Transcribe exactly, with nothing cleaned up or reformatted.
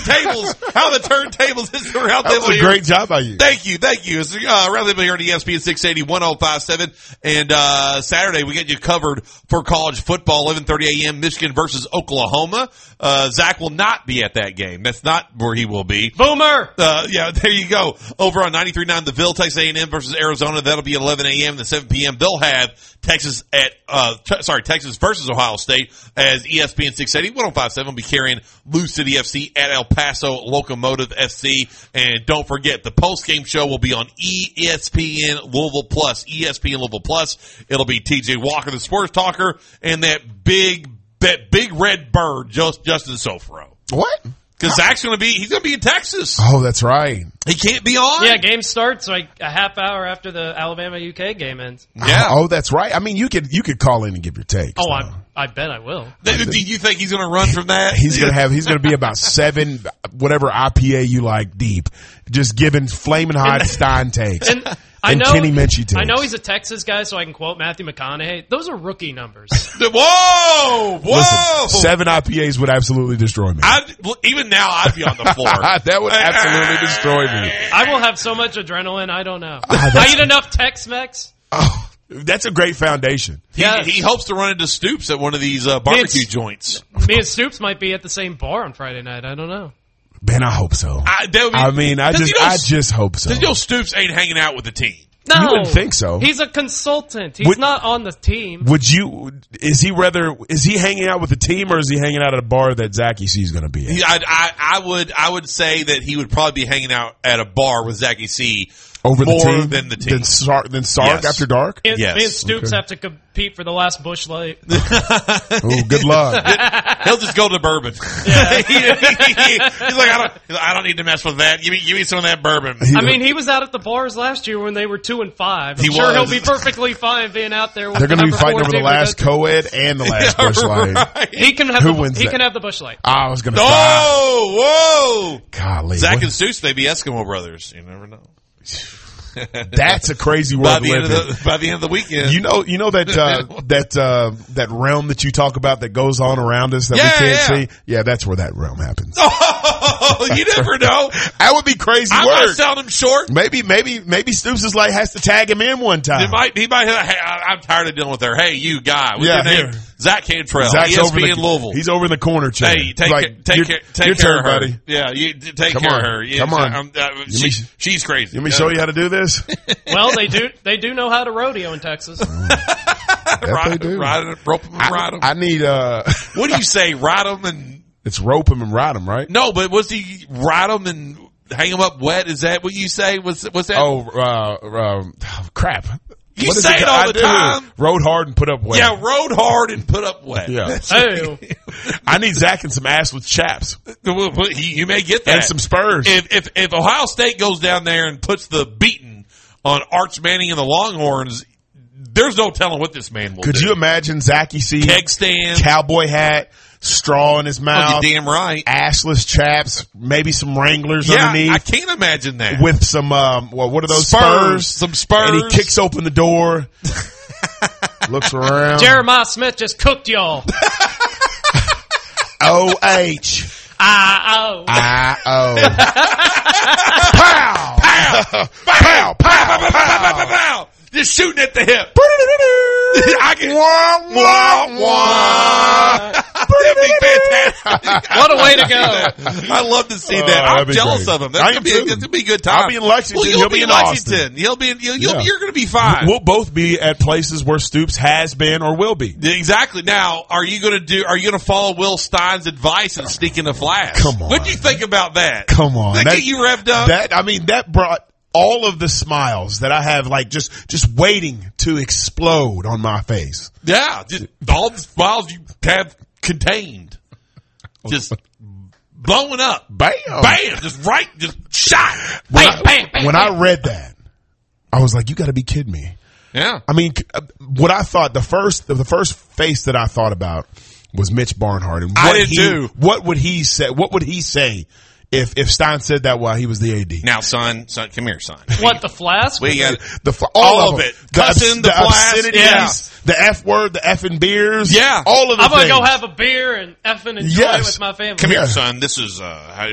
turntables, how the turntables is the round That table was a here. great job by you. Thank you, thank you. It's uh, round table here on E S P N six eighty, one oh five point seven. And uh Saturday we get you covered for college football, eleven thirty a.m. Michigan versus Oklahoma. Uh Zach will not be at that game. That's not where he will be. Boomer! Uh, yeah, there you go. Over on ninety-three point nine, the Ville, Texas A and M versus Arizona. That'll be at eleven a.m. The seven p.m. They'll have Texas at, uh, t- sorry, Texas versus Ohio State as E S P N six eighty, one oh five point seven will be carrying Lou City F C at El Paso Locomotive F C. And don't forget, the post-game show will be on E S P N Louisville Plus. E S P N Louisville Plus. It'll be T J Walker, the sports talker, and that big, that big red bird, just Justin Sofro. What? Because Zach's going to be, he's going to be in Texas. Oh, that's right. He can't be on? Yeah, game starts like a half hour after the Alabama U K game ends. Yeah. Oh, that's right. I mean, you could you could call in and give your takes. Oh, though. I I bet I will. Do do you think he's going to run from that? He's gonna have. He's gonna be about seven, whatever I P A you like deep, just giving flaming hot Stein takes And I and know Kenny Minchie takes. I know he's a Texas guy, so I can quote Matthew McConaughey. Those are rookie numbers. Whoa! Whoa! Listen, seven I P As would absolutely destroy me. I'd, even now, I'd be on the floor. That would absolutely destroy me. I will have so much adrenaline, I don't know. Ah, I eat enough Tex-Mex. Oh, that's a great foundation. He, Yeah. he hopes to run into Stoops at one of these uh, barbecue It's- joints. Me and Stoops might be at the same bar on Friday night. I don't know. Man, I hope so. I, that would be, I mean, I 'cause just, you know, I just hope so. Because you know Stoops ain't hanging out with the team. No, You wouldn't think so. He's a consultant. He's Would- not on the team. Would you? Is he rather? Is he hanging out with the team, or is he hanging out at a bar that Zachy C is going to be at? He, I, I, I would I would say that he would probably be hanging out at a bar with Zachy C Over more the team than the team. than Sark, than Sark Yes. after dark. Me and, Yes. me and Stoops Okay. have to compete for the last Busch Light. Oh, good luck. He'll just go to bourbon. Yeah. He- he- he- he's like, I don't, he's like, I don't need to mess with that. Give me, give me some of that bourbon. He- I mean, he was out at the bars last year when they were two and five. I'm He sure was. he'll be perfectly fine being out there. With They're the going to be number fighting four over the team last with co-ed and the last Yeah, Busch Light. right. the- He can have Who the wins he that? can have the Busch Light. I was going to die. Whoa, whoa! Golly, Zach what- and Stoops may be Eskimo brothers. You never know. that's a crazy By world the to end of live in. the by the end of the weekend, You know, you know that uh, that uh, that realm that you talk about that goes on around us that Yeah, we can't yeah. see. Yeah, that's where that realm happens. oh, you never know. That would be crazy I'm work. not selling him short. Maybe, maybe, maybe Stoops is like has to tag him in one time. He might, he might. Hey, I- I'm tired of dealing with her. Hey, you guy, what's Yeah, your name? here. Zach Cantrell, Zach's E S over P in N the, Louisville. He's over in the corner chair. Hey, take like, care, take your, care, take your care turn, of her, buddy. Yeah, you d- take Come care on. of her. Yeah, Come on. I'm, uh, me- she, she's crazy. Let me show you how to do this. Well, they do they do know how to rodeo in Texas. That they Ride, do. ride him, rope him, and ride I, him. I need uh, What do you say? Ride him and it's rope him and ride him, right? no, but was he ride him and hang him up wet? Is that what you say? Was was that? Oh, uh, uh, crap. You What is say it all I the do? time. Rode hard and put up wet. Yeah, rode hard and put up wet. Yeah. Oh, I need Zach and some assless chaps He- you may get that. and some spurs. if, if if Ohio State goes down there and puts the beating on Arch Manning and the Longhorns, there's no telling what this man will Could do. you imagine Zachy C, Keg stand. cowboy hat, straw in his Oh, mouth, you're damn right. assless chaps, maybe some Wranglers Yeah, underneath. I can't imagine that. With some, um, well, what are those Spurs, spurs? some spurs. And he kicks open the door, looks around. Jeremiah Smith just cooked y'all. O H Ah, oh. I O. Pow! Pow! Pow! Pow! Pow, pow, pow, pow. Just shooting at the hip. I can. Wah, wah, wah. That'd be fantastic. What a way to go. I love to see Oh, that. I'm that'd be jealous great. of him. That's I gonna am be, too. a, that's gonna be a good time. I'll be in Lexington. Well, you'll He'll be, be in in Austin. Lexington. He'll be. In, you'll, you'll, Yeah. You're going to be fine. We'll both be at places where Stoops has been or will be. Exactly. Now, are you going to do? Are you going to follow Will Stein's advice and sneak in the flash? Come on. What do you think about that? Come on. Did that get you revved up? That, I mean, that brought all of the smiles that I have, like, just, just waiting to explode on my face. Yeah, just all the smiles you have contained, just blowing up. Bam! Bam! Just right, just shot. When, Bam, I, bam, bam, when bam. I read that, I was like, you gotta be kidding me. Yeah. I mean, c- uh, what I thought, the first, the first face that I thought about was Mitch Barnhart. And what I did he, too. What would he say, what would he say if, if Stein said that while he was the A D? Now, son, son, come here, son. What, the flask? We got The, fl- all, all of them. it. Cussing, the, the flash, obscenities, yeah. the F word, the effing beers. Yeah. All of the I'm going to things. go have a beer and effing enjoy Yes. it with my family. Come Yeah. here, son. This is uh, how